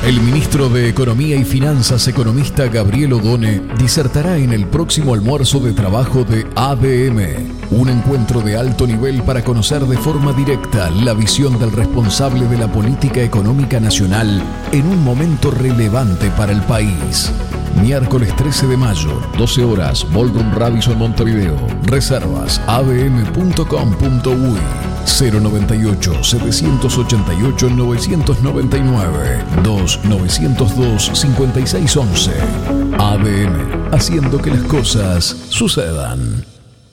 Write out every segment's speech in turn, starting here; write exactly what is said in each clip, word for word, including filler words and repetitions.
El ministro de Economía y Finanzas, economista Gabriel Odone, disertará en el próximo almuerzo de trabajo de A D M, un encuentro de alto nivel para conocer de forma directa la visión del responsable de la política económica nacional en un momento relevante para el país. Miércoles trece de mayo, doce horas, Ballroom Radisson Montevideo. Reservas a d m punto com punto u y cero noventa y ocho, setecientos ochenta y ocho, novecientos noventa y nueve, dos novecientos dos, cincuenta y seis once. A D M, haciendo que las cosas sucedan.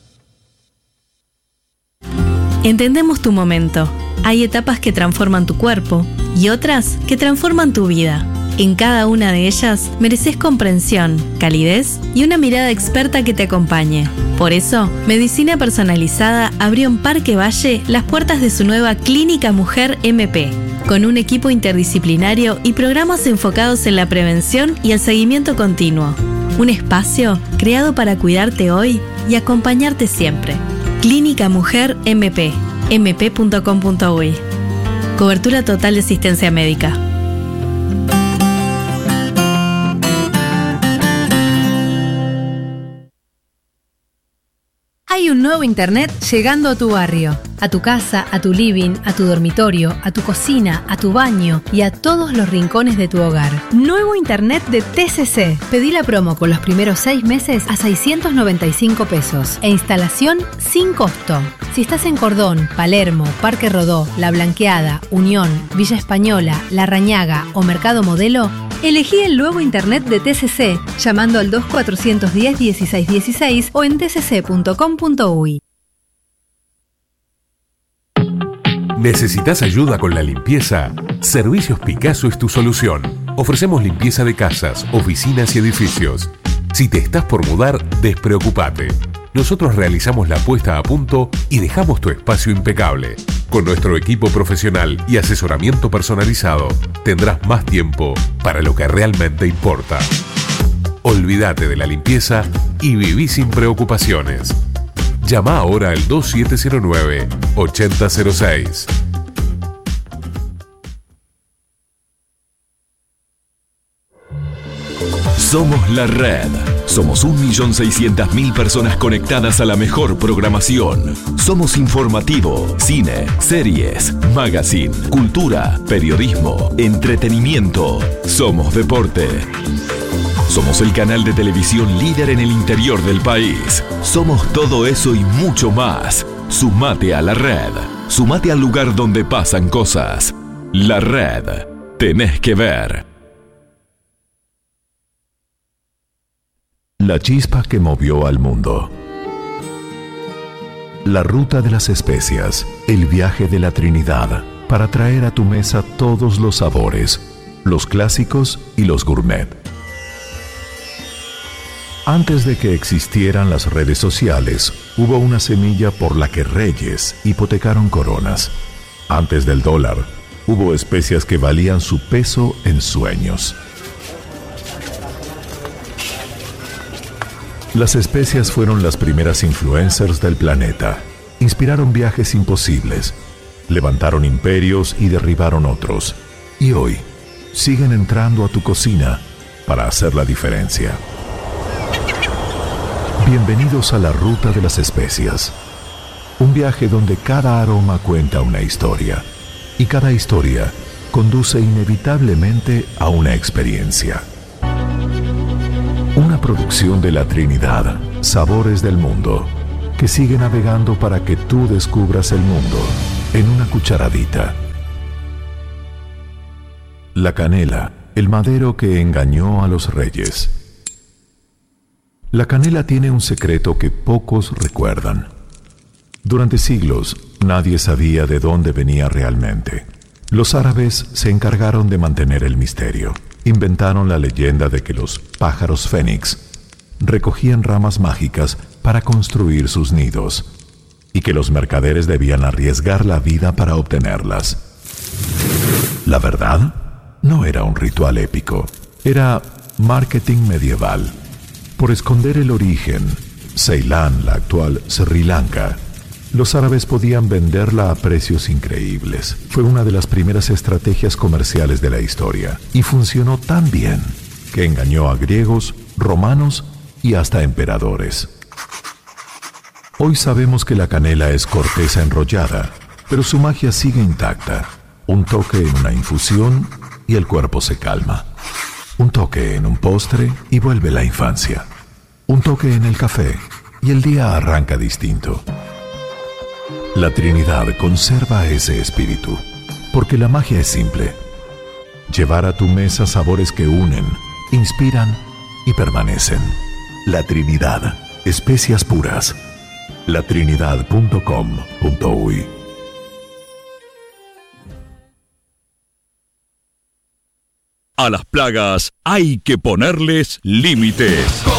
Entendemos tu momento. Hay etapas que transforman tu cuerpo y otras que transforman tu vida. En cada una de ellas mereces comprensión, calidez y una mirada experta que te acompañe. Por eso, Medicina Personalizada abrió en Parque Valle las puertas de su nueva Clínica Mujer M P, con un equipo interdisciplinario y programas enfocados en la prevención y el seguimiento continuo. Un espacio creado para cuidarte hoy y acompañarte siempre. Clínica Mujer M P, m p punto com punto u y. Cobertura total de asistencia médica. Hay un nuevo internet llegando a tu barrio, a tu casa, a tu living, a tu dormitorio, a tu cocina, a tu baño y a todos los rincones de tu hogar. Nuevo internet de T C C. Pedí la promo con los primeros seis meses a seiscientos noventa y cinco pesos e instalación sin costo. Si estás en Cordón, Palermo, Parque Rodó, La Blanqueada, Unión, Villa Española, La Rañaga o Mercado Modelo, elegí el nuevo internet de T C C llamando al dos cuatrocientos diez, dieciséis dieciséis o en t c c punto com punto u y. ¿Necesitas ayuda con la limpieza? Servicios Picasso es tu solución. Ofrecemos limpieza de casas, oficinas y edificios. Si te estás por mudar, despreocupate. Nosotros realizamos la puesta a punto y dejamos tu espacio impecable. Con nuestro equipo profesional y asesoramiento personalizado, tendrás más tiempo para lo que realmente importa. Olvídate de la limpieza y viví sin preocupaciones. Llama ahora al dos siete cero nueve, ocho cero cero seis. Somos la red. Somos un millón seiscientas mil personas conectadas a la mejor programación. Somos informativo, cine, series, magazine, cultura, periodismo, entretenimiento. Somos deporte. Somos el canal de televisión líder en el interior del país. Somos todo eso y mucho más. Sumate a la red. Sumate al lugar donde pasan cosas. La red. Tenés que ver. La chispa que movió al mundo. La ruta de las especias, el viaje de la Trinidad, para traer a tu mesa todos los sabores, los clásicos y los gourmet. Antes de que existieran las redes sociales, hubo una semilla por la que reyes hipotecaron coronas. Antes del dólar, hubo especias que valían su peso en sueños. Las especias fueron las primeras influencers del planeta. Inspiraron viajes imposibles, levantaron imperios y derribaron otros. Y hoy, siguen entrando a tu cocina para hacer la diferencia. Bienvenidos a la ruta de las especias. Un viaje donde cada aroma cuenta una historia. Y cada historia conduce inevitablemente a una experiencia. Una producción de la Trinidad, Sabores del Mundo, que sigue navegando para que tú descubras el mundo en una cucharadita. La canela, el madero que engañó a los reyes. La canela tiene un secreto que pocos recuerdan. Durante siglos, nadie sabía de dónde venía realmente. Los árabes se encargaron de mantener el misterio. Inventaron la leyenda de que los pájaros fénix recogían ramas mágicas para construir sus nidos y que los mercaderes debían arriesgar la vida para obtenerlas. La verdad, no era un ritual épico, era marketing medieval. Por esconder el origen, Ceilán, la actual Sri Lanka, Los árabes podían venderla a precios increíbles. Fue una de las primeras estrategias comerciales de la historia y funcionó tan bien que engañó a griegos, romanos y hasta emperadores. Hoy sabemos que la canela es corteza enrollada, pero su magia sigue intacta. Un toque en una infusión y el cuerpo se calma. Un toque en un postre y vuelve la infancia. Un toque en el café y el día arranca distinto. La Trinidad conserva ese espíritu, porque la magia es simple. Llevar a tu mesa sabores que unen, inspiran y permanecen. La Trinidad, especias puras. la trinidad punto com punto uy. A las plagas hay que ponerles límites.